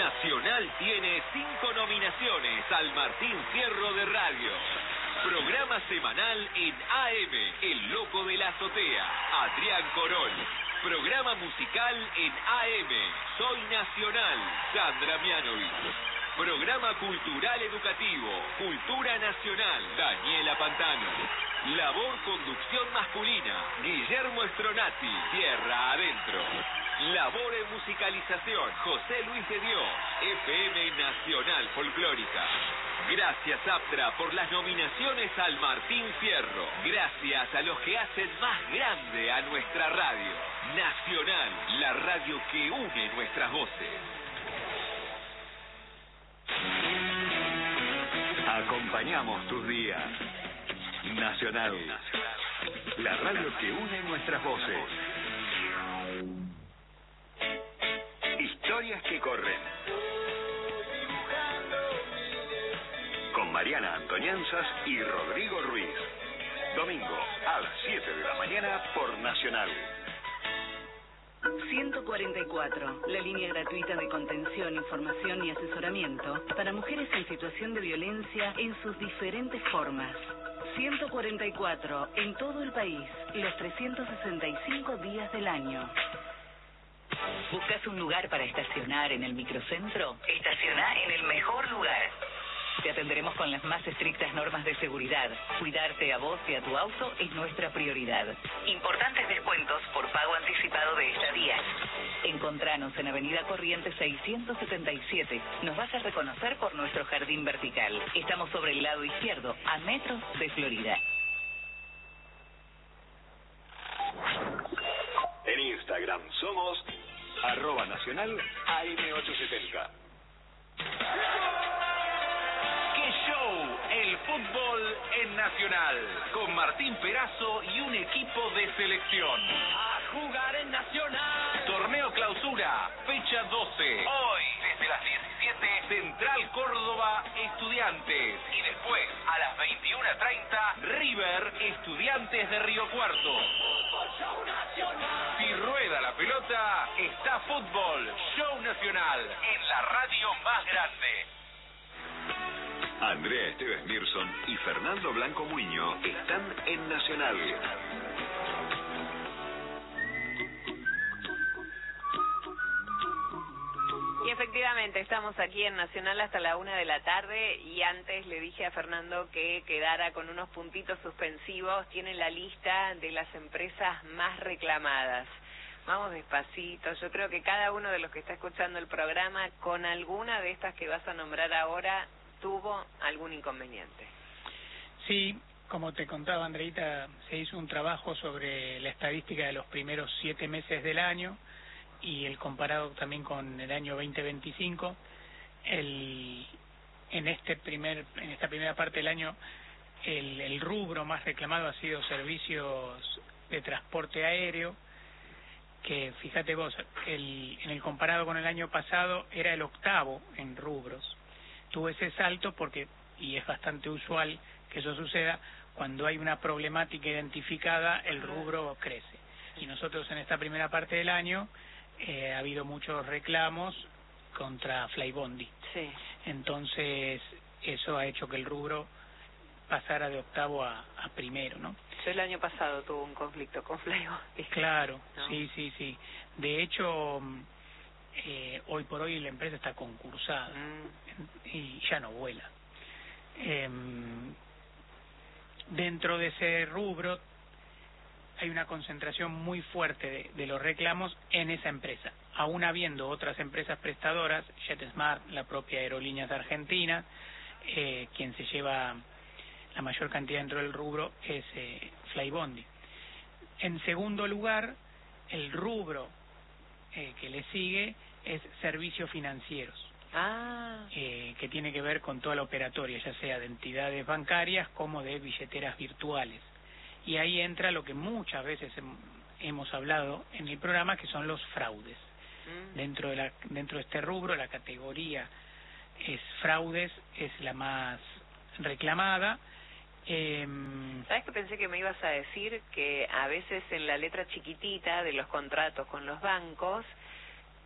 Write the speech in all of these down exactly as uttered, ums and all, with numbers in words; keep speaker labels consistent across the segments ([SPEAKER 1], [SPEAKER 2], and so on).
[SPEAKER 1] Nacional tiene cinco nominaciones al Martín Fierro de Radio. Programa semanal en A M, El Loco de la Azotea, Adrián Corol. Programa musical en A M, Soy Nacional, Sandra Mianovich. Programa cultural educativo, Cultura Nacional, Daniela Pantano. Labor conducción masculina, Guillermo Stronati, Tierra Adentro. Labor en musicalización, José Luis de Dios, F M Nacional Folclórica. Gracias, Aptra, por las nominaciones al Martín Fierro. Gracias a los que hacen más grande a nuestra radio. Nacional, la radio que une nuestras voces. Acompañamos tus días. Nacional, la radio que une nuestras voces. Historias que corren. Con Mariana Antonianzas y Rodrigo Ruiz. Domingo a las siete de la mañana por Nacional.
[SPEAKER 2] ciento cuarenta y cuatro, la línea gratuita de contención, información y asesoramiento para mujeres en situación de violencia en sus diferentes formas. ciento cuarenta y cuatro, en todo el país, los trescientos sesenta y cinco días del año.
[SPEAKER 3] ¿Buscas un lugar para estacionar en el microcentro? Estaciona en el mejor lugar. Te atenderemos con las más estrictas normas de seguridad. Cuidarte a vos y a tu auto es nuestra prioridad. Importantes descuentos por pago anticipado de estadías. Encontranos en Avenida Corrientes seiscientos setenta y siete. Nos vas a reconocer por nuestro jardín vertical. Estamos sobre el lado izquierdo, a metros de Florida.
[SPEAKER 1] En Instagram somos arroba nacional A M ochocientos setenta.
[SPEAKER 4] ¡Qué show! El fútbol en Nacional, con Martín Perazo y un equipo de selección.
[SPEAKER 5] A jugar en Nacional.
[SPEAKER 4] Torneo Clausura, fecha doce. Hoy, desde las diecisiete, Central Córdoba, Estudiantes. Y después, a las veintiuna treinta, River, Estudiantes de Río Cuarto.
[SPEAKER 5] Fútbol Show Nacional.
[SPEAKER 4] Si rueda la pelota, está fútbol, Show Nacional, en la radio más grande.
[SPEAKER 1] Andrea Esteves Mirson y Fernando Blanco Muño están en Nacional.
[SPEAKER 6] Y efectivamente, estamos aquí en Nacional hasta la una de la tarde y antes le dije a Fernando que quedara con unos puntitos suspensivos. Tiene la lista de las empresas más reclamadas. Vamos despacito, yo creo que cada uno de los que está escuchando el programa con alguna de estas que vas a nombrar ahora tuvo algún inconveniente.
[SPEAKER 7] Sí, como te contaba Andreita, se hizo un trabajo sobre la estadística de los primeros siete meses del año y el comparado también con el año veinte veinticinco. El, en este primer, en esta primera parte del año, el, el rubro más reclamado ha sido servicios de transporte aéreo, que fíjate vos, el, en el comparado con el año pasado era el octavo en rubros. Tuvo ese salto porque, y es bastante usual que eso suceda, cuando hay una problemática identificada, el rubro crece. Y nosotros en esta primera parte del año eh, ha habido muchos reclamos contra Flybondi.
[SPEAKER 6] Sí.
[SPEAKER 7] Entonces, eso ha hecho que el rubro pasara de octavo a, a primero, ¿no?
[SPEAKER 6] Yo el año pasado tuve un conflicto con Flybondi.
[SPEAKER 7] Claro,
[SPEAKER 6] ¿no?
[SPEAKER 7] sí, sí, sí. De hecho, eh, hoy por hoy la empresa está concursada mm. y ya no vuela. Eh, dentro de ese rubro hay una concentración muy fuerte de, de los reclamos en esa empresa, aún habiendo otras empresas prestadoras, JetSmart, la propia Aerolíneas Argentina, eh, quien se lleva la mayor cantidad dentro del rubro es eh, Flybondi. En segundo lugar, el rubro eh, que le sigue es servicios financieros,
[SPEAKER 6] ah.
[SPEAKER 7] eh, que tiene que ver con toda la operatoria, ya sea de entidades bancarias como de billeteras virtuales. Y ahí entra lo que muchas veces hemos hablado en el programa, que son los fraudes. Mm. Dentro de la, dentro de este rubro, la categoría es fraudes, es la más reclamada. Eh,
[SPEAKER 6] ¿Sabes que pensé que me ibas a decir que a veces en la letra chiquitita de los contratos con los bancos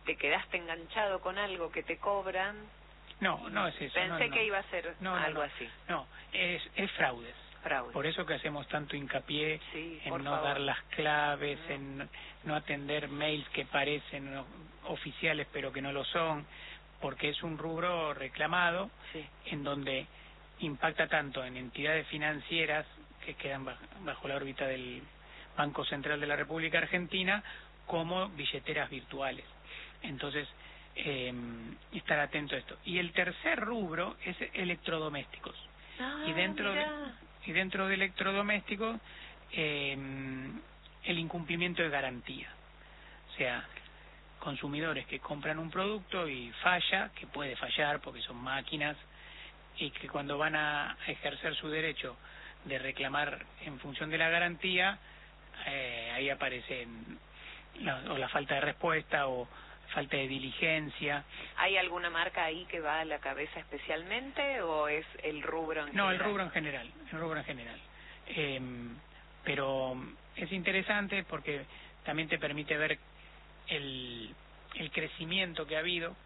[SPEAKER 6] te quedaste enganchado con algo que te cobran.
[SPEAKER 7] No, no es eso.
[SPEAKER 6] Pensé
[SPEAKER 7] no, no.
[SPEAKER 6] que iba a ser
[SPEAKER 7] no, no,
[SPEAKER 6] algo
[SPEAKER 7] no.
[SPEAKER 6] así.
[SPEAKER 7] No, es, es fraudes.
[SPEAKER 6] Fraude.
[SPEAKER 7] Por eso que hacemos tanto hincapié
[SPEAKER 6] Sí,
[SPEAKER 7] en
[SPEAKER 6] por
[SPEAKER 7] no
[SPEAKER 6] favor.
[SPEAKER 7] dar las claves,
[SPEAKER 6] No.
[SPEAKER 7] en no atender mails que parecen o- oficiales pero que no lo son, porque es un rubro reclamado
[SPEAKER 6] Sí.
[SPEAKER 7] en donde impacta tanto en entidades financieras que quedan bajo, bajo la órbita del Banco Central de la República Argentina como billeteras virtuales. Entonces, eh, estar atento a esto. Y el tercer rubro es electrodomésticos.
[SPEAKER 6] Ah,
[SPEAKER 7] y dentro de,
[SPEAKER 6] mirá.
[SPEAKER 7] y dentro de electrodomésticos eh, el incumplimiento de garantía, o sea, consumidores que compran un producto y falla, que puede fallar porque son máquinas, y que cuando van a ejercer su derecho de reclamar en función de la garantía, eh, ahí aparecen la, o la falta de respuesta o falta de diligencia.
[SPEAKER 6] ¿Hay alguna marca ahí que va a la cabeza especialmente o es el rubro en
[SPEAKER 7] No,
[SPEAKER 6] general?
[SPEAKER 7] el rubro en general, el rubro en general. Eh, pero es interesante porque también te permite ver el, el crecimiento que ha habido.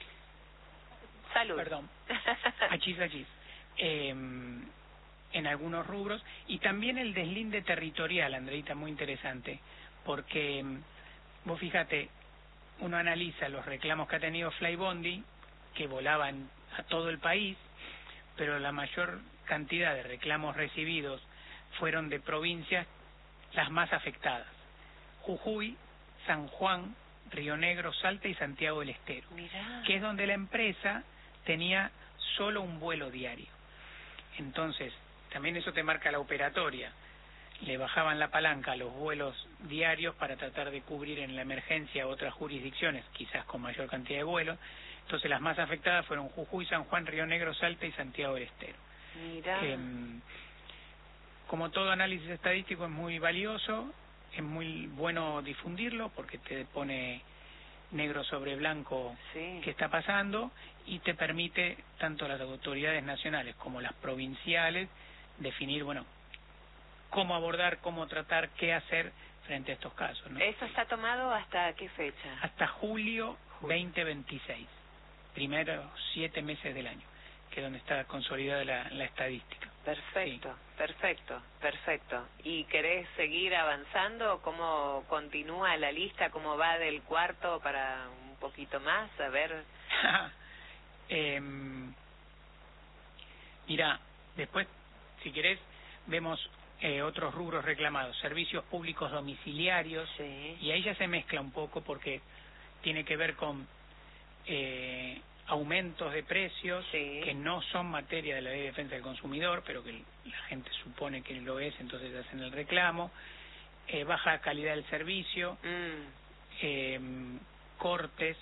[SPEAKER 6] Salud.
[SPEAKER 7] Perdón, achis, achis. Eh, en algunos rubros, y también el deslinde territorial, Andreita, muy interesante, porque vos fíjate, uno analiza los reclamos que ha tenido Flybondi, que volaban a todo el país, pero la mayor cantidad de reclamos recibidos fueron de provincias las más afectadas: Jujuy, San Juan, Río Negro, Salta y Santiago del Estero,
[SPEAKER 6] Mirá.
[SPEAKER 7] que es donde la empresa tenía solo un vuelo diario. Entonces, también eso te marca la operatoria. Le bajaban la palanca a los vuelos diarios para tratar de cubrir en la emergencia otras jurisdicciones, quizás con mayor cantidad de vuelos. Entonces, las más afectadas fueron Jujuy, San Juan, Río Negro, Salta y Santiago del Estero.
[SPEAKER 6] Mirá.
[SPEAKER 7] Eh, como todo análisis estadístico es muy valioso, es muy bueno difundirlo porque te pone negro sobre blanco
[SPEAKER 6] Sí.
[SPEAKER 7] qué está pasando y te permite tanto las autoridades nacionales como las provinciales definir, bueno, cómo abordar, cómo tratar, qué hacer frente a estos casos, ¿no?
[SPEAKER 6] ¿Eso está tomado hasta qué fecha?
[SPEAKER 7] Hasta julio veinte veintiséis, primeros siete meses del año, que es donde está consolidada la, la estadística.
[SPEAKER 6] Perfecto,
[SPEAKER 7] Sí.
[SPEAKER 6] perfecto, perfecto. ¿Y querés seguir avanzando? ¿Cómo continúa la lista? ¿Cómo va del cuarto para un poquito más? A ver.
[SPEAKER 7] eh, mira, después, si querés, vemos eh, otros rubros reclamados: servicios públicos domiciliarios,
[SPEAKER 6] Sí.
[SPEAKER 7] y ahí ya se mezcla un poco porque tiene que ver con eh, aumentos de precios
[SPEAKER 6] Sí.
[SPEAKER 7] que no son materia de la Ley de Defensa del Consumidor, pero que la gente supone que lo es, entonces hacen el reclamo, eh, baja calidad del servicio,
[SPEAKER 6] Mm.
[SPEAKER 7] eh, cortes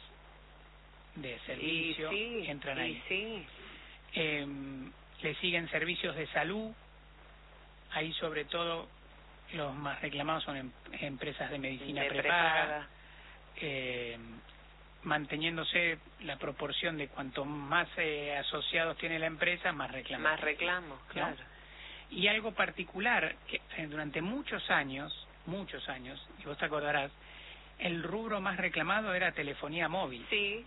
[SPEAKER 7] de servicio,
[SPEAKER 6] Y sí,
[SPEAKER 7] entran
[SPEAKER 6] y
[SPEAKER 7] ahí.
[SPEAKER 6] sí.
[SPEAKER 7] Eh, le siguen servicios de salud, ahí sobre todo los más reclamados son em- empresas de medicina
[SPEAKER 6] De
[SPEAKER 7] prepaga,
[SPEAKER 6] prepaga.
[SPEAKER 7] eh, manteniéndose la proporción de cuanto más eh, asociados tiene la empresa, más reclamos.
[SPEAKER 6] Más reclamos, claro.
[SPEAKER 7] Y algo particular, que eh, durante muchos años, muchos años, y vos te acordarás, el rubro más reclamado era telefonía móvil.
[SPEAKER 6] Sí,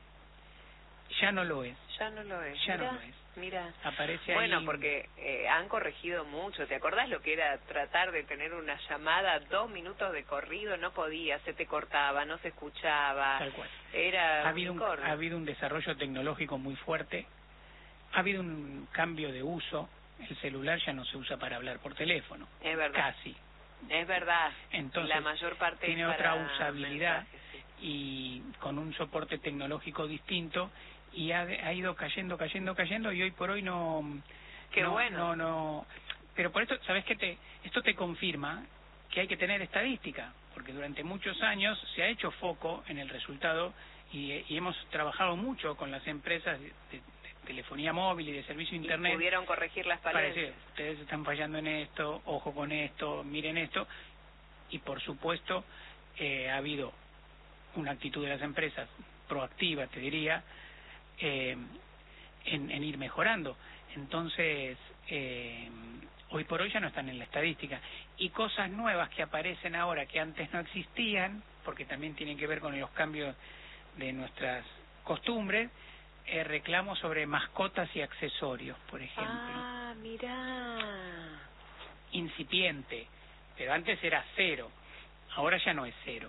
[SPEAKER 7] Ya no lo es,
[SPEAKER 6] ya no lo es.
[SPEAKER 7] ya
[SPEAKER 6] Mirá,
[SPEAKER 7] no lo es.
[SPEAKER 6] Mira.
[SPEAKER 7] Aparece
[SPEAKER 6] Bueno,
[SPEAKER 7] ahí...
[SPEAKER 6] porque eh, han corregido mucho. ¿Te acordás lo que era tratar de tener una llamada dos minutos de corrido? No podía, se te cortaba, no se escuchaba.
[SPEAKER 7] Tal cual.
[SPEAKER 6] Era
[SPEAKER 7] Ha habido, un,
[SPEAKER 6] corno.
[SPEAKER 7] ha habido un desarrollo tecnológico muy fuerte, ha habido un cambio de uso, el celular ya no se usa para hablar por teléfono,
[SPEAKER 6] Es verdad,
[SPEAKER 7] casi.
[SPEAKER 6] es verdad.
[SPEAKER 7] Entonces,
[SPEAKER 6] La mayor parte
[SPEAKER 7] tiene
[SPEAKER 6] es
[SPEAKER 7] otra
[SPEAKER 6] para
[SPEAKER 7] usabilidad
[SPEAKER 6] mensajes, sí.
[SPEAKER 7] y con un soporte tecnológico distinto, y ha, ha ido cayendo, cayendo, cayendo, y hoy por hoy no...
[SPEAKER 6] Qué
[SPEAKER 7] no,
[SPEAKER 6] bueno.
[SPEAKER 7] No, no... Pero por esto, ¿sabes qué? Te, esto te confirma que hay que tener estadística, porque durante muchos años se ha hecho foco en el resultado y, y hemos trabajado mucho con las empresas de, de- de telefonía móvil y de servicio
[SPEAKER 6] Y
[SPEAKER 7] internet
[SPEAKER 6] pudieron corregir las
[SPEAKER 7] para
[SPEAKER 6] falencias.
[SPEAKER 7] decir, ustedes están fallando en esto, ojo con esto, miren esto, y por supuesto eh, ha habido una actitud de las empresas proactiva, te diría, eh, en, en ir mejorando. Entonces, eh, hoy por hoy ya no están en la estadística. Y cosas nuevas que aparecen ahora que antes no existían, porque también tienen que ver con los cambios de nuestras costumbres, eh, reclamos sobre mascotas y accesorios, por ejemplo.
[SPEAKER 6] Ah, mirá.
[SPEAKER 7] Incipiente, pero antes era cero, ahora ya no es cero.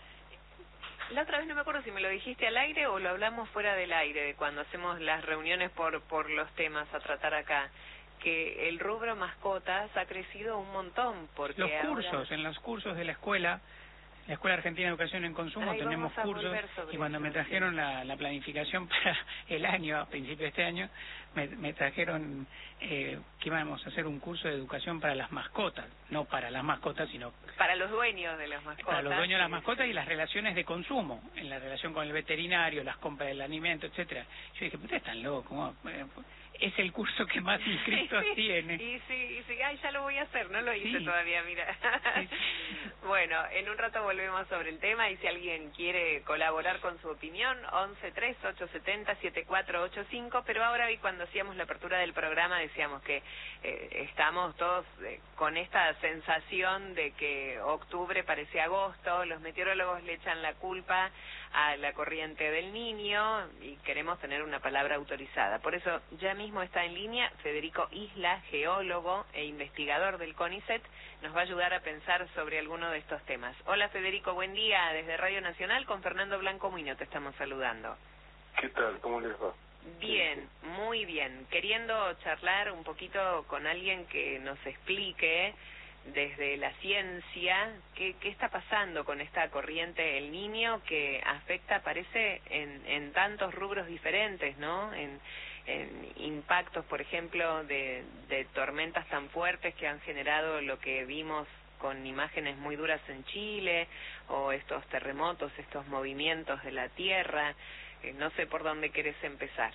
[SPEAKER 6] La otra vez no me acuerdo si me lo dijiste al aire o lo hablamos fuera del aire, de cuando hacemos las reuniones por por los temas a tratar acá, que el rubro mascotas ha crecido un montón. Porque
[SPEAKER 7] los cursos,
[SPEAKER 6] ahora...
[SPEAKER 7] en los cursos de la escuela, la Escuela Argentina de Educación en Consumo,
[SPEAKER 6] Ahí
[SPEAKER 7] tenemos cursos, y cuando
[SPEAKER 6] eso,
[SPEAKER 7] me trajeron sí. la, la planificación para el año, a principios de este año, me, me trajeron eh, que íbamos a hacer un curso de educación para las mascotas, no para las mascotas, sino
[SPEAKER 6] para los dueños de las mascotas.
[SPEAKER 7] Para los dueños de las mascotas y las relaciones de consumo, en la relación con el veterinario, las compras del alimento, etcétera. Yo dije, ustedes están locos, ¿cómo? Es el curso que más inscritos tiene.
[SPEAKER 6] Y sí, y sí, ay, ya lo voy a hacer, no lo hice
[SPEAKER 7] sí.
[SPEAKER 6] todavía, mira. Sí, sí. Bueno, en un rato volvemos sobre el tema y si alguien quiere colaborar con su opinión, once tres ocho siete cero siete cuatro ocho cinco, pero ahora hoy cuando hacíamos la apertura del programa decíamos que eh, estamos todos eh, con esta sensación de que octubre parece agosto, los meteorólogos le echan la culpa a la corriente del Niño y queremos tener una palabra autorizada. Por eso ya mismo está en línea Federico Isla, geólogo e investigador del CONICET, nos va a ayudar a pensar sobre alguno de estos temas. Hola Federico, buen día, desde Radio Nacional con Fernando Blanco Muñoz te estamos saludando.
[SPEAKER 8] ¿Qué tal? ¿Cómo les va?
[SPEAKER 6] Bien, muy bien. Queriendo charlar un poquito con alguien que nos explique desde la ciencia qué, qué está pasando con esta corriente El Niño que afecta, parece, en, en tantos rubros diferentes, ¿no? En, en impactos, por ejemplo, de, de tormentas tan fuertes que han generado lo que vimos con imágenes muy duras en Chile, o estos terremotos, estos movimientos de la tierra. Eh, no sé por dónde querés empezar.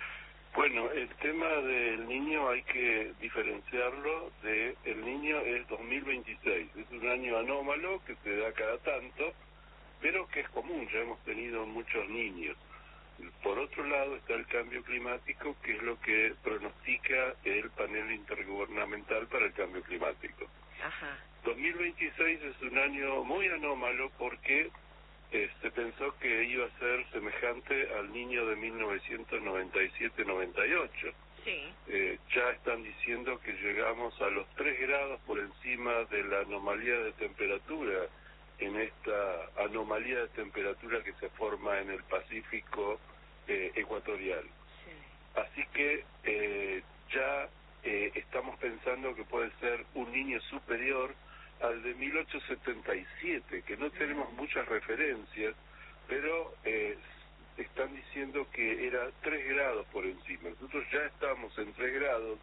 [SPEAKER 8] Bueno, el tema del Niño hay que diferenciarlo de el Niño es dos mil veintiséis, es un año anómalo que se da cada tanto, pero que es común, ya hemos tenido muchos niños. Por otro lado está el cambio climático, que es lo que pronostica el panel intergubernamental para el cambio climático.
[SPEAKER 6] Ajá.
[SPEAKER 8] dos mil veintiséis es un año muy anómalo porque eh, se pensó que iba a ser semejante al Niño de mil novecientos noventa y siete noventa y ocho.
[SPEAKER 6] Sí.
[SPEAKER 8] Eh, ya están diciendo que llegamos a los tres grados por encima de la anomalía de temperatura, en esta anomalía de temperatura que se forma en el Pacífico eh, ecuatorial.
[SPEAKER 6] Sí.
[SPEAKER 8] Así que eh, ya eh, estamos pensando que puede ser un Niño superior al de mil ochocientos setenta y siete, que no tenemos muchas referencias, pero eh, están diciendo que era tres grados por encima. Nosotros ya estamos en tres grados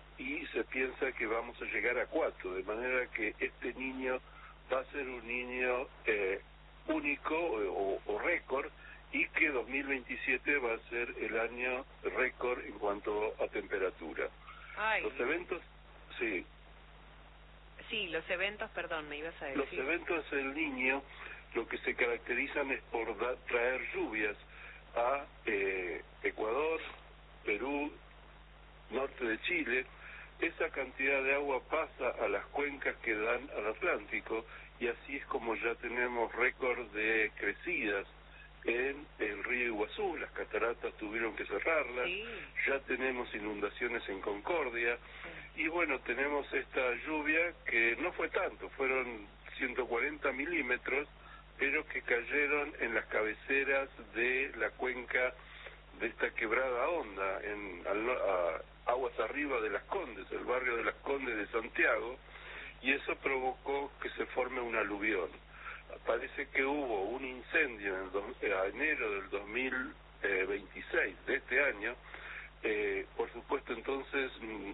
[SPEAKER 8] y se piensa que vamos a llegar a cuatro, de manera que este niño va a ser un niño eh, único o, o récord, y que dos mil veintisiete va a ser el año récord en cuanto a temperatura.
[SPEAKER 6] Ay.
[SPEAKER 8] Los eventos, sí.
[SPEAKER 6] Sí, los eventos, perdón, me ibas a decir.
[SPEAKER 8] Los eventos del Niño lo que se caracterizan es por da, traer lluvias a eh, Ecuador, Perú, norte de Chile. Esa cantidad de agua pasa a las cuencas que dan al Atlántico, y así es como ya tenemos récord de crecidas en el río Iguazú. Las cataratas tuvieron que cerrarlas,
[SPEAKER 6] sí.
[SPEAKER 8] Ya tenemos inundaciones en Concordia, sí. Y bueno, tenemos esta lluvia que no fue tanto, fueron ciento cuarenta milímetros, pero que cayeron en las cabeceras de la cuenca de esta quebrada Honda, en al, a, aguas arriba de Las Condes, el barrio de Las Condes de Santiago, y eso provocó que se forme un aluvión. Parece que hubo un incendio en, el do, en enero del dos mil veintiséis de este año. Eh, por supuesto, entonces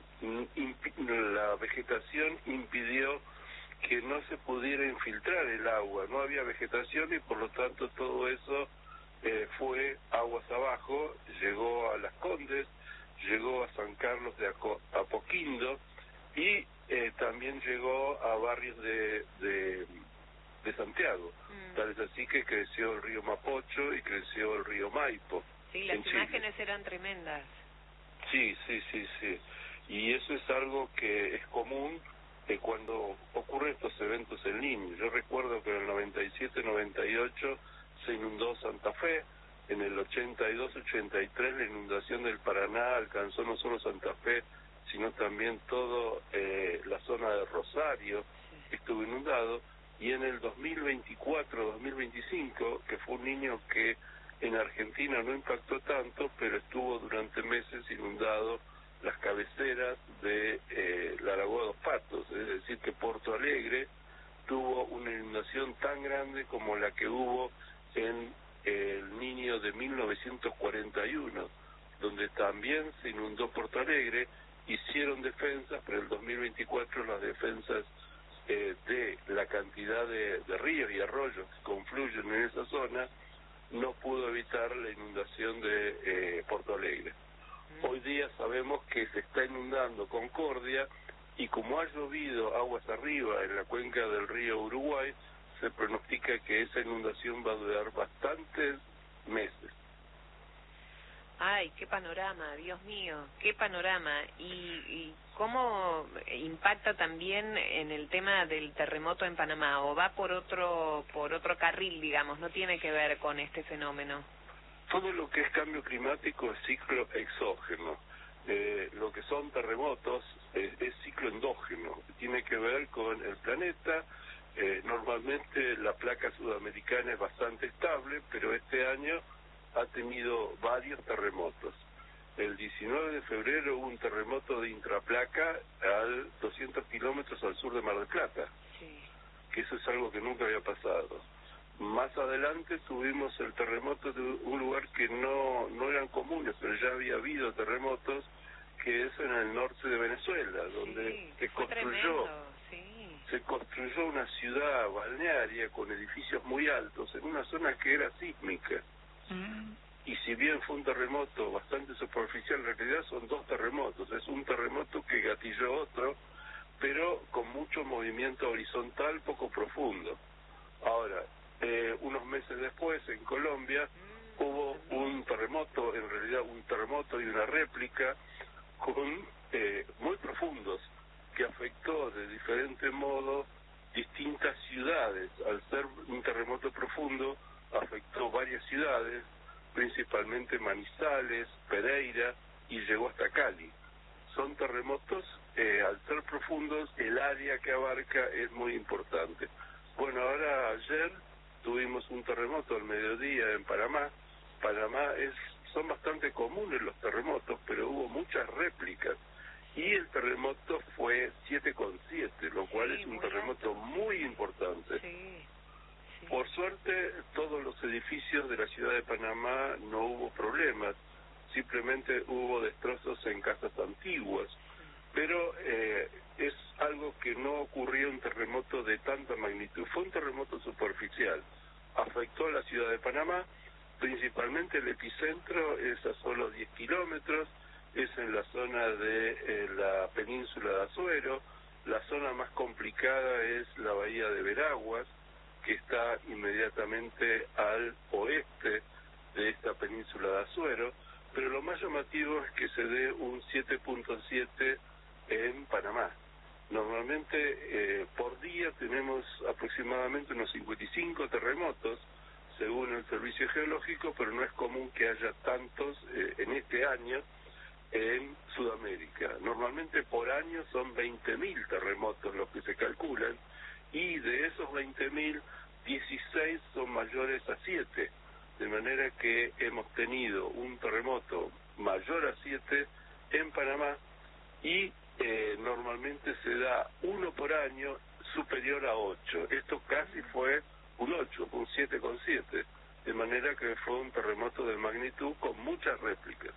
[SPEAKER 8] la vegetación impidió que no se pudiera infiltrar el agua, no había vegetación y por lo tanto todo eso eh, fue aguas abajo, llegó a Las Condes, llegó a San Carlos de Aco, Apoquindo, y eh, también llegó a barrios de, de, de Santiago. Mm. Tal es así que creció el río Mapocho y creció el río Maipo.
[SPEAKER 6] Sí, las imágenes eran tremendas.
[SPEAKER 8] Sí, sí, sí, sí. Y eso es algo que es común eh, cuando ocurren estos eventos en Niño. Yo recuerdo que en el noventa y siete noventa y ocho se inundó Santa Fe, en el ochenta y dos ochenta y tres la inundación del Paraná alcanzó no solo Santa Fe, sino también toda eh, la zona de Rosario, estuvo inundado, y en el dos mil veinticuatro dos mil veinticinco, que fue un niño que en Argentina no impactó tanto, pero estuvo durante meses inundado las cabeceras de eh, la Lagoa de los Patos, es decir, que Porto Alegre tuvo una inundación tan grande como la que hubo en eh, el Niño de mil novecientos cuarenta y uno, donde también se inundó Porto Alegre. Hicieron defensas, pero en el dos mil veinticuatro las defensas eh, de la cantidad de, de ríos y arroyos que confluyen en esa zona no pudo evitar la inundación de eh, Porto Alegre. Hoy día sabemos que se está inundando Concordia, y como ha llovido aguas arriba en la cuenca del río Uruguay, se pronostica que esa inundación va a durar bastantes meses.
[SPEAKER 6] Ay, qué panorama, Dios mío, qué panorama. ¿Y, y cómo impacta también en el tema del terremoto en Panamá? ¿O va por otro por otro carril, digamos, no tiene que ver con este fenómeno?
[SPEAKER 8] Todo lo que es cambio climático es ciclo exógeno. Eh, lo que son terremotos eh, es ciclo endógeno, tiene que ver con el planeta. Eh, normalmente la placa sudamericana es bastante estable, pero este año ha tenido varios terremotos. El diecinueve de febrero hubo un terremoto de intraplaca a doscientos kilómetros al sur de Mar del Plata, sí. Que eso es algo que nunca había pasado. Más adelante tuvimos el terremoto de un lugar que no, no eran comunes, pero ya había habido terremotos, que es en el norte de Venezuela, donde sí, se construyó, sí. se construyó una ciudad balnearia con edificios muy altos en una zona que era sísmica. Mm. Y si bien fue un terremoto bastante superficial, en realidad son dos terremotos. Es un terremoto que gatilló otro, pero con mucho movimiento horizontal, poco profundo. Ahora, eh, unos meses después, en Colombia, mm. hubo un terremoto, en realidad un terremoto y una réplica, con eh, muy profundos, que afectó de diferente modo distintas ciudades. Al ser un terremoto profundo, afectó varias ciudades, principalmente Manizales, Pereira, y llegó hasta Cali. Son terremotos, eh, al ser profundos, el área que abarca es muy importante. Bueno, ahora ayer tuvimos un terremoto al mediodía en Panamá. Panamá es, son bastante comunes los terremotos, pero hubo muchas réplicas. Y el terremoto fue siete coma siete, lo cual sí, es un terremoto alto. Muy importante. Sí. Por suerte, todos los edificios de la ciudad de Panamá no hubo problemas, simplemente hubo destrozos en casas antiguas, pero eh, es algo que no ocurrió un terremoto de tanta magnitud, fue un terremoto superficial, afectó a la ciudad de Panamá, principalmente el epicentro es a solo diez kilómetros, es en la zona de eh, la península de Azuero. La zona más complicada es la bahía de Veraguas, que está inmediatamente al oeste de esta península de Azuero, pero lo más llamativo es que se dé un siete punto siete en Panamá. Normalmente eh, por día tenemos aproximadamente unos cincuenta y cinco terremotos, según el Servicio Geológico, pero no es común que haya tantos eh, en este año en Sudamérica. Normalmente por año son veinte mil terremotos los que se calculan, y de esos veinte mil, dieciséis son mayores a siete, de manera que hemos tenido un terremoto mayor a siete en Panamá, y eh, normalmente se da uno por año superior a ocho. Esto casi fue un ocho, un siete coma siete, de manera que fue un terremoto de magnitud con muchas réplicas.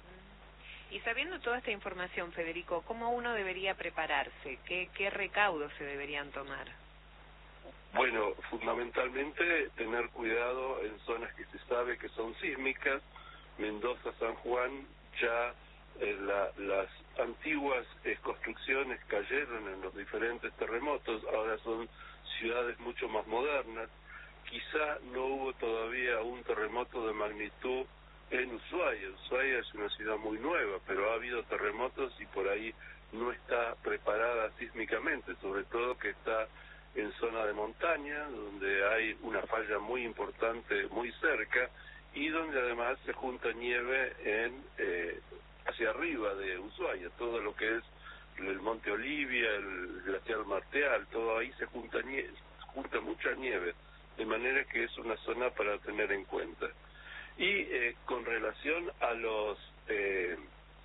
[SPEAKER 6] Y sabiendo toda esta información, Federico, ¿cómo uno debería prepararse? ¿Qué, qué recaudos se deberían tomar?
[SPEAKER 8] Bueno, fundamentalmente tener cuidado en zonas que se sabe que son sísmicas. Mendoza, San Juan, ya eh, la, las antiguas eh, construcciones cayeron en los diferentes terremotos, ahora son ciudades mucho más modernas. Quizá no hubo todavía un terremoto de magnitud en Ushuaia. Ushuaia es una ciudad muy nueva, pero ha habido terremotos y por ahí no está preparada sísmicamente, sobre todo que está en zona de montaña, donde hay una falla muy importante muy cerca, y donde además se junta nieve en eh, hacia arriba de Ushuaia, todo lo que es el Monte Olivia, el glaciar Marteal, todo ahí se junta nieve, junta mucha nieve, de manera que es una zona para tener en cuenta. Y eh, con relación a los eh,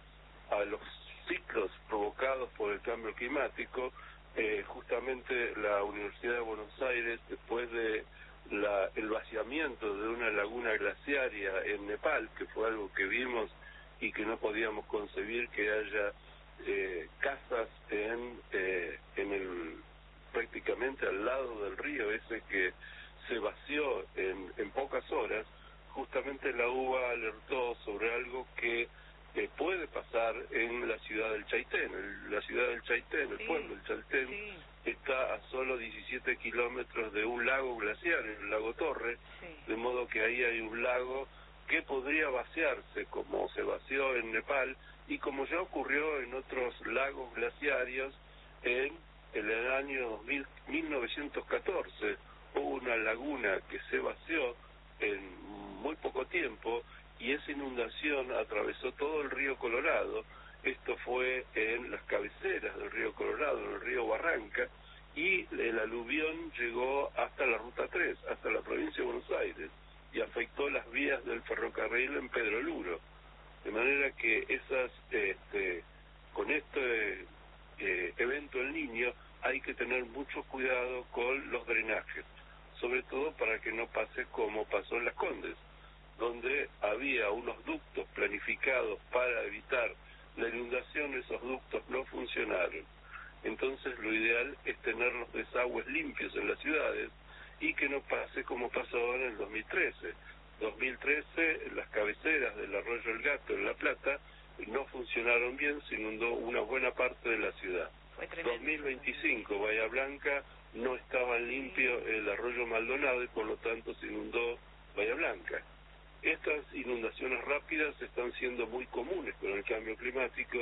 [SPEAKER 8] a los ciclos provocados por el cambio climático, eh, justamente la Universidad de Buenos Aires, después de la, el vaciamiento de una laguna glaciaria en Nepal, que fue algo que vimos y que no podíamos concebir que haya eh, casas en, eh, en el prácticamente al lado del río ese que se vació en, en pocas horas, justamente la U B A alertó sobre algo que eh, puede pasar en la ciudad del Chaitén. El, la ciudad del Chaitén, sí, el pueblo del Chaitén, sí, está a solo diecisiete kilómetros de un lago glaciar, el lago Torre, sí, de modo que ahí hay un lago que podría vaciarse como se vació en Nepal y como ya ocurrió en otros lagos glaciarios en, en el año mil novecientos catorce. Hubo una laguna que se vació en muy poco tiempo y esa inundación atravesó todo el río Colorado. Esto fue en las cabeceras del río Colorado, en el río Barranca, y el aluvión llegó hasta la Ruta tres, hasta la provincia de Buenos Aires, y afectó las vías del ferrocarril en Pedro Luro. De manera que esas, este, con este eh, evento El Niño hay que tener mucho cuidado con los drenajes, sobre todo para que no pase como pasó en Las Condes, donde había unos ductos planificados para evitar la inundación, esos ductos no funcionaron. Entonces lo ideal es tener los desagües limpios en las ciudades y que no pase como pasó en el dos mil trece. dos mil trece, las cabeceras del arroyo El Gato en La Plata no funcionaron bien, se inundó una buena parte de la ciudad. dos mil veinticinco, Bahía Blanca, no estaba limpio el arroyo Maldonado y por lo tanto se inundó Bahía Blanca. Estas inundaciones rápidas están siendo muy comunes con el cambio climático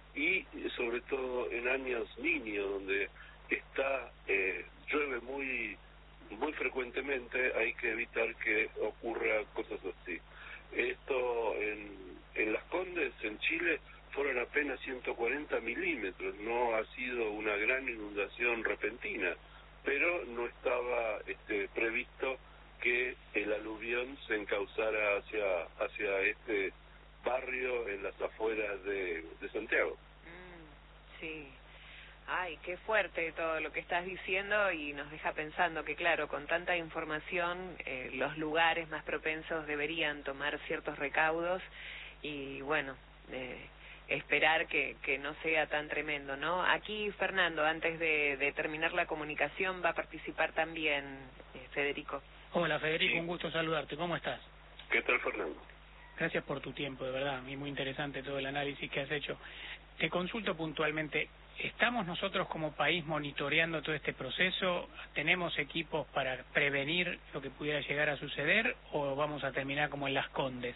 [SPEAKER 8] y sobre todo en años niños donde está eh, llueve muy muy frecuentemente, hay que evitar que ocurra cosas así. Esto en, en Las Condes, en Chile, fueron apenas ciento cuarenta milímetros, no ha sido una gran inundación repentina, pero no estaba este, previsto que el aluvión se encauzara hacia hacia este barrio en las afueras de, de Santiago.
[SPEAKER 6] Mm, sí. Ay, qué fuerte todo lo que estás diciendo y nos deja pensando que, claro, con tanta información, eh, los lugares más propensos deberían tomar ciertos recaudos y, bueno, eh, esperar que, que no sea tan tremendo, ¿no? Aquí, Fernando, antes de, de terminar la comunicación, va a participar también eh, Federico.
[SPEAKER 7] Hola, Federico, sí, un gusto saludarte. ¿Cómo estás?
[SPEAKER 8] ¿Qué tal, Fernando?
[SPEAKER 7] Gracias por tu tiempo, de verdad, y muy interesante todo el análisis que has hecho. Te consulto puntualmente, ¿estamos nosotros como país monitoreando todo este proceso? ¿Tenemos equipos para prevenir lo que pudiera llegar a suceder o vamos a terminar como en Las Condes?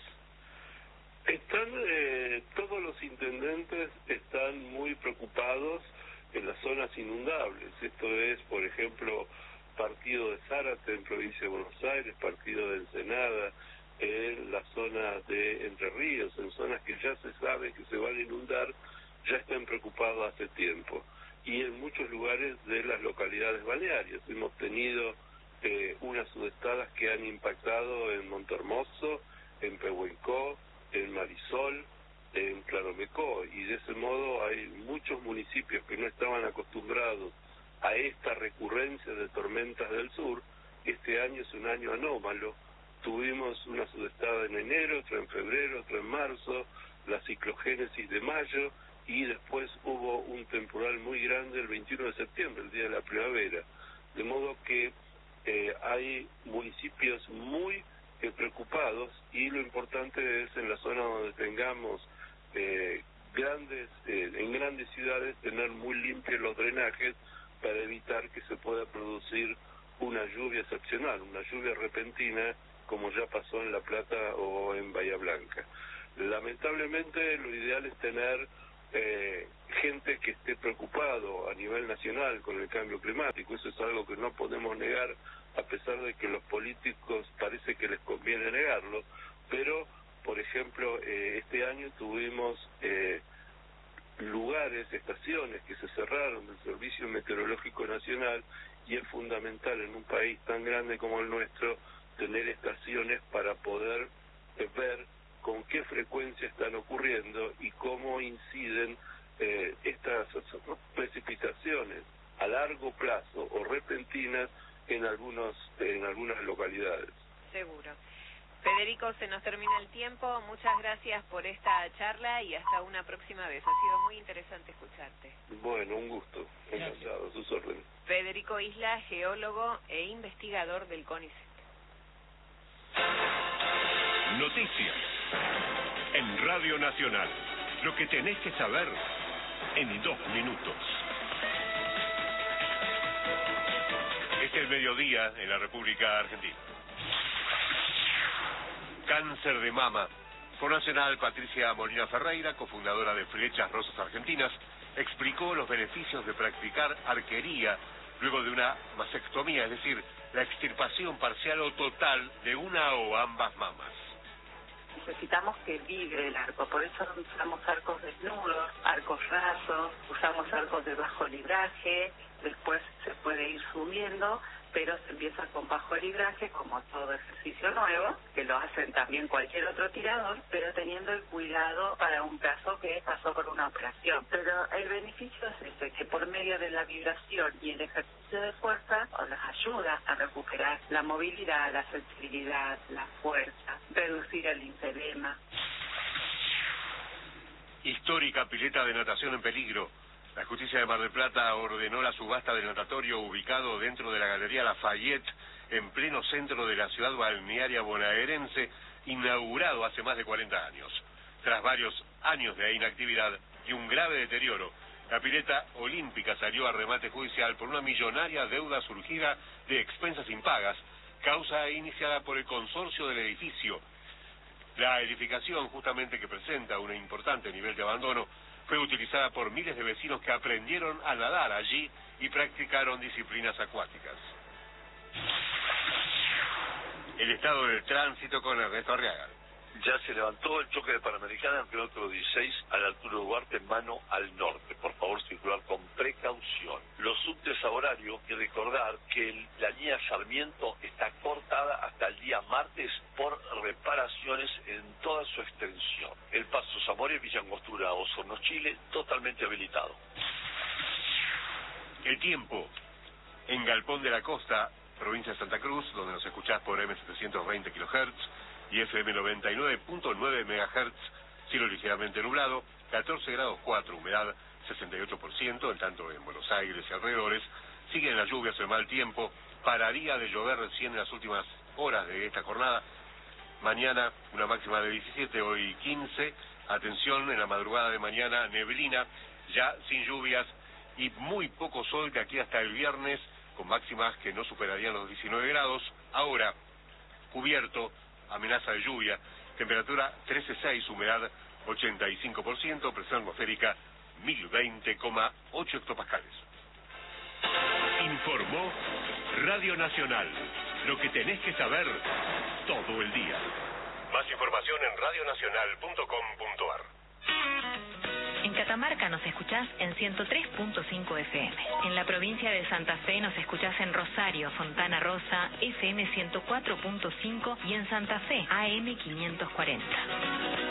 [SPEAKER 8] Están, eh, todos los intendentes están muy preocupados en las zonas inundables. Esto es, por ejemplo, partido de Zárate en provincia de Buenos Aires, partido de Ensenada, en la zona de Entre Ríos, en zonas que ya se sabe que se van a inundar, ya están preocupados hace tiempo. Y en muchos lugares de las localidades baleares hemos tenido eh, unas sudestadas que han impactado en Montehermoso, en Pehuenco, en Marisol, en Claromecó, y de ese modo hay muchos municipios que no estaban acostumbrados a esta recurrencia de tormentas del sur. Este año es un año anómalo. Tuvimos una sudestada en enero, otra en febrero, otra en marzo, la ciclogénesis de mayo, y después hubo un temporal muy grande el veintiuno de septiembre, el día de la primavera. De modo que eh, hay municipios muy eh, preocupados, y lo importante es en la zona donde tengamos eh, grandes, eh, en grandes ciudades, tener muy limpios los drenajes para evitar que se pueda producir una lluvia excepcional, una lluvia repentina, como ya pasó en La Plata o en Bahía Blanca. Lamentablemente, lo ideal es tener eh, gente que esté preocupado a nivel nacional con el cambio climático. Eso es algo que no podemos negar, a pesar de que los políticos parece que les conviene negarlo, pero, por ejemplo, eh, este año tuvimos eh, lugares, estaciones que se cerraron del Servicio Meteorológico Nacional, y es fundamental en un país tan grande como el nuestro tener estaciones para poder eh, ver con qué frecuencia están ocurriendo y cómo inciden eh, estas precipitaciones a largo plazo o repentinas en algunos en algunas localidades.
[SPEAKER 6] Seguro. Federico, se nos termina el tiempo. Muchas gracias por esta charla y hasta una próxima vez. Ha sido muy interesante escucharte.
[SPEAKER 8] Bueno, un gusto. Encantado, a sus órdenes.
[SPEAKER 6] Federico Isla, geólogo e investigador del CONICET.
[SPEAKER 9] Noticias en Radio Nacional. Lo que tenés que saber en dos minutos. Es el mediodía en la República Argentina. Cáncer de mama. Por Nacional, Patricia Molina Ferreira, cofundadora de Flechas Rosas Argentinas, explicó los beneficios de practicar arquería luego de una mastectomía, es decir, la extirpación parcial o total de una o ambas mamas.
[SPEAKER 10] Necesitamos que vibre el arco, por eso usamos arcos desnudos, arcos rasos, usamos arcos de bajo libraje, después se puede ir subiendo, pero se empieza con bajo libraje, como todo ejercicio nuevo, que lo hacen también cualquier otro tirador, pero teniendo el cuidado para un caso que pasó por una operación. Pero el beneficio es ese, que por medio de la vibración y el ejercicio de fuerza, las ayuda a recuperar la movilidad, la sensibilidad, la fuerza, reducir el linfedema.
[SPEAKER 9] Histórica pileta de natación en peligro. La justicia de Mar del Plata ordenó la subasta del natatorio ubicado dentro de la Galería Lafayette, en pleno centro de la ciudad balnearia bonaerense, inaugurado hace más de cuarenta años. Tras varios años de inactividad y un grave deterioro, la pileta olímpica salió a remate judicial por una millonaria deuda surgida de expensas impagas, causa iniciada por el consorcio del edificio. La edificación, justamente que presenta un importante nivel de abandono, fue utilizada por miles de vecinos que aprendieron a nadar allí y practicaron disciplinas acuáticas. El estado del tránsito con Ernesto Arriaga.
[SPEAKER 11] Ya se levantó el choque de Panamericana en kilómetro dieciséis a la altura de Duarte, mano al norte. Por favor, circular con precaución. Los subtes a horario, y recordar que el, la línea Sarmiento está cortada hasta el día martes por reparaciones en toda su extensión. El paso Zamora, Villa Angostura, Osorno, Chile, totalmente habilitado.
[SPEAKER 9] El tiempo. En Galpón de la Costa, provincia de Santa Cruz, donde nos escuchás por eme setecientos veinte kilohertz y efe eme noventa y nueve punto nueve megahertz, cielo ligeramente nublado, catorce grados cuatro, humedad sesenta y ocho por ciento, en tanto en Buenos Aires y alrededores siguen las lluvias, el mal tiempo, pararía de llover recién en las últimas horas de esta jornada. Mañana una máxima de diecisiete, hoy quince, atención, en la madrugada de mañana neblina, ya sin lluvias y muy poco sol de aquí hasta el viernes, con máximas que no superarían los diecinueve grados. Ahora, cubierto, amenaza de lluvia, temperatura trece coma seis, humedad ochenta y cinco por ciento, presión atmosférica mil veinte coma ocho hectopascales. Informó Radio Nacional, lo que tenés que saber todo el día. Más información en radio nacional punto com punto ar.
[SPEAKER 12] En Catamarca nos escuchás en ciento tres punto cinco efe eme. En la provincia de Santa Fe nos escuchás en Rosario, Fontana Rosa, efe eme ciento cuatro punto cinco y en Santa Fe, a eme quinientos cuarenta.